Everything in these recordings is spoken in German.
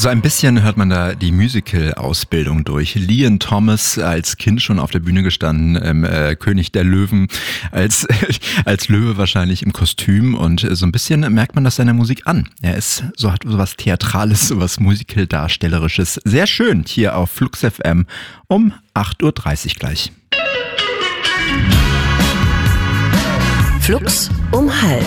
So ein bisschen hört man da die Musical-Ausbildung durch. Liam Thomas als Kind schon auf der Bühne gestanden, König der Löwen, als Löwe wahrscheinlich im Kostüm, und so ein bisschen merkt man das seiner Musik an. Er hat sowas Theatrales, sowas Musical-Darstellerisches. Sehr schön hier auf Flux FM um 8.30 Uhr gleich. Flux um 12:30.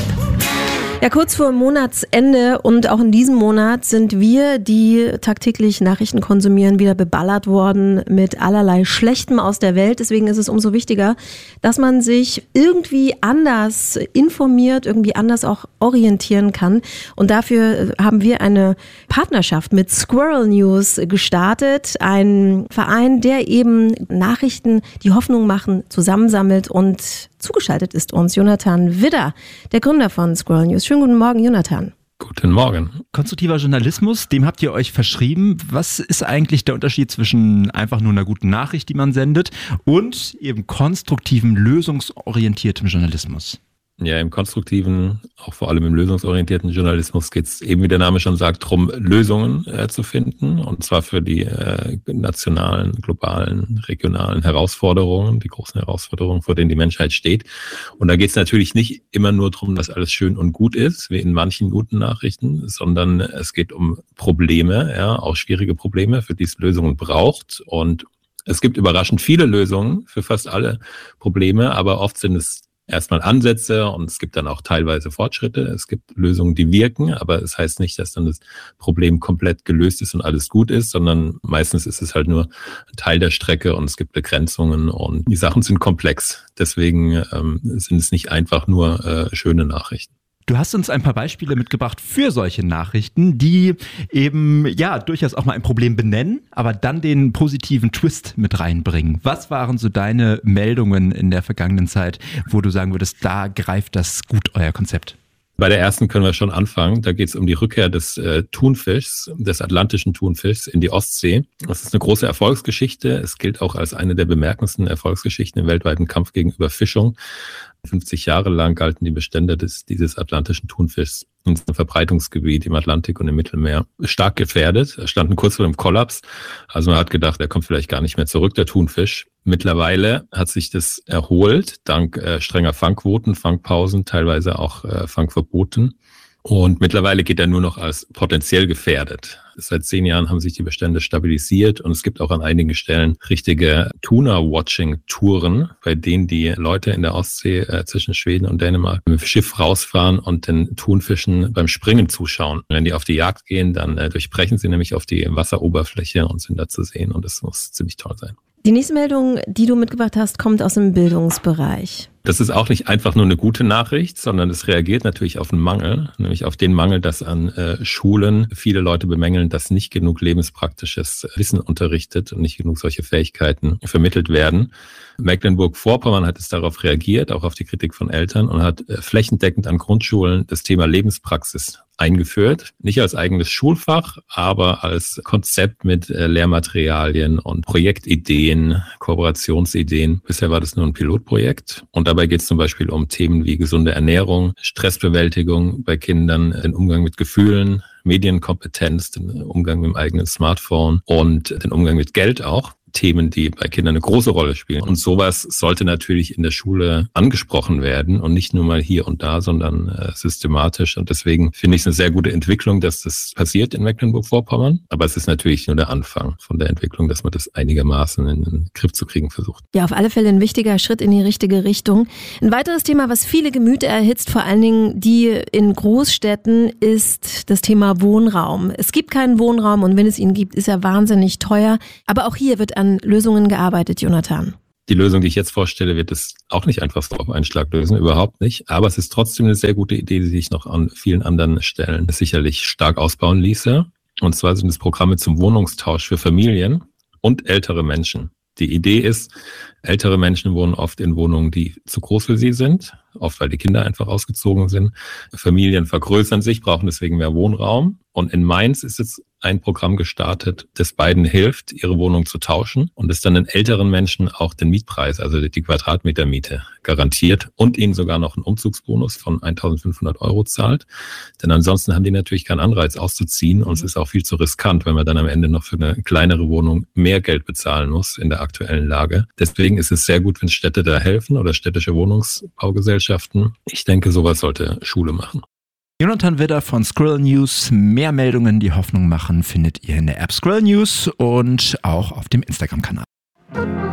Ja, kurz vor Monatsende und auch in diesem Monat sind wir, die tagtäglich Nachrichten konsumieren, wieder beballert worden mit allerlei Schlechtem aus der Welt. Deswegen ist es umso wichtiger, dass man sich irgendwie anders informiert, irgendwie anders auch orientieren kann. Und dafür haben wir eine Partnerschaft mit Squirrel News gestartet. Ein Verein, der eben Nachrichten, die Hoffnung machen, zusammensammelt, und zugeschaltet ist uns Jonathan Widder, der Gründer von Squirrel News. Schönen guten Morgen, Jonathan. Guten Morgen. Konstruktiver Journalismus, dem habt ihr euch verschrieben. Was ist eigentlich der Unterschied zwischen einfach nur einer guten Nachricht, die man sendet, und eben konstruktivem, lösungsorientiertem Journalismus? Ja, im konstruktiven, auch vor allem im lösungsorientierten Journalismus geht es eben, wie der Name schon sagt, darum, Lösungen zu finden, und zwar für die nationalen, globalen, regionalen Herausforderungen, die großen Herausforderungen, vor denen die Menschheit steht. Und da geht es natürlich nicht immer nur darum, dass alles schön und gut ist, wie in manchen guten Nachrichten, sondern es geht um Probleme, ja, auch schwierige Probleme, für die es Lösungen braucht. Und es gibt überraschend viele Lösungen für fast alle Probleme, aber oft sind es erstmal Ansätze, und es gibt dann auch teilweise Fortschritte. Es gibt Lösungen, die wirken, aber es heißt nicht, dass dann das Problem komplett gelöst ist und alles gut ist, sondern meistens ist es halt nur ein Teil der Strecke und es gibt Begrenzungen und die Sachen sind komplex. Deswegen sind es nicht einfach nur schöne Nachrichten. Du hast uns ein paar Beispiele mitgebracht für solche Nachrichten, die eben ja durchaus auch mal ein Problem benennen, aber dann den positiven Twist mit reinbringen. Was waren so deine Meldungen in der vergangenen Zeit, wo du sagen würdest, da greift das gut, euer Konzept? Bei der ersten können wir schon anfangen. Da geht es um die Rückkehr des Thunfischs, des atlantischen Thunfischs in die Ostsee. Das ist eine große Erfolgsgeschichte. Es gilt auch als eine der bemerkendsten Erfolgsgeschichten im weltweiten Kampf gegen Überfischung. 50 Jahre lang galten die Bestände dieses atlantischen Thunfischs in seinem Verbreitungsgebiet im Atlantik und im Mittelmeer stark gefährdet. Standen kurz vor dem Kollaps. Also man hat gedacht, er kommt vielleicht gar nicht mehr zurück, der Thunfisch. Mittlerweile hat sich das erholt, dank strenger Fangquoten, Fangpausen, teilweise auch Fangverboten. Und mittlerweile geht er nur noch als potenziell gefährdet. Seit 10 Jahren haben sich die Bestände stabilisiert, und es gibt auch an einigen Stellen richtige Tuna-Watching-Touren, bei denen die Leute in der Ostsee zwischen Schweden und Dänemark mit dem Schiff rausfahren und den Thunfischen beim Springen zuschauen. Wenn die auf die Jagd gehen, dann durchbrechen sie nämlich auf die Wasseroberfläche und sind da zu sehen, und das muss ziemlich toll sein. Die nächste Meldung, die du mitgebracht hast, kommt aus dem Bildungsbereich. Das ist auch nicht einfach nur eine gute Nachricht, sondern es reagiert natürlich auf einen Mangel, nämlich auf den Mangel, dass an Schulen viele Leute bemängeln, dass nicht genug lebenspraktisches Wissen unterrichtet und nicht genug solche Fähigkeiten vermittelt werden. Mecklenburg-Vorpommern hat es darauf reagiert, auch auf die Kritik von Eltern, und hat flächendeckend an Grundschulen das Thema Lebenspraxis eingeführt. Nicht als eigenes Schulfach, aber als Konzept mit Lehrmaterialien und Projektideen, Kooperationsideen. Bisher war das nur ein Pilotprojekt. Und dabei geht es zum Beispiel um Themen wie gesunde Ernährung, Stressbewältigung bei Kindern, den Umgang mit Gefühlen, Medienkompetenz, den Umgang mit dem eigenen Smartphone und den Umgang mit Geld auch. Themen, die bei Kindern eine große Rolle spielen. Und sowas sollte natürlich in der Schule angesprochen werden und nicht nur mal hier und da, sondern systematisch. Und deswegen finde ich es eine sehr gute Entwicklung, dass das passiert in Mecklenburg-Vorpommern. Aber es ist natürlich nur der Anfang von der Entwicklung, dass man das einigermaßen in den Griff zu kriegen versucht. Ja, auf alle Fälle ein wichtiger Schritt in die richtige Richtung. Ein weiteres Thema, was viele Gemüter erhitzt, vor allen Dingen die in Großstädten, ist das Thema Wohnraum. Es gibt keinen Wohnraum, und wenn es ihn gibt, ist er wahnsinnig teuer. Aber auch hier wird an Lösungen gearbeitet, Jonathan. Die Lösung, die ich jetzt vorstelle, wird es auch nicht einfach so auf einen Schlag lösen, überhaupt nicht. Aber es ist trotzdem eine sehr gute Idee, die sich noch an vielen anderen Stellen sicherlich stark ausbauen ließe. Und zwar sind es Programme zum Wohnungstausch für Familien und ältere Menschen. Die Idee ist, ältere Menschen wohnen oft in Wohnungen, die zu groß für sie sind, oft weil die Kinder einfach ausgezogen sind. Familien vergrößern sich, brauchen deswegen mehr Wohnraum. Und in Mainz ist jetzt ein Programm gestartet, das beiden hilft, ihre Wohnung zu tauschen und es dann den älteren Menschen auch den Mietpreis, also die Quadratmetermiete garantiert und ihnen sogar noch einen Umzugsbonus von 1.500 € zahlt. Denn ansonsten haben die natürlich keinen Anreiz auszuziehen und es ist auch viel zu riskant, wenn man dann am Ende noch für eine kleinere Wohnung mehr Geld bezahlen muss in der aktuellen Lage. Deswegen ist es sehr gut, wenn Städte da helfen oder städtische Wohnungsbaugesellschaften. Ich denke, sowas sollte Schule machen. Jonathan Widder von Skrill News. Mehr Meldungen, die Hoffnung machen, findet ihr in der App Skrill News und auch auf dem Instagram-Kanal.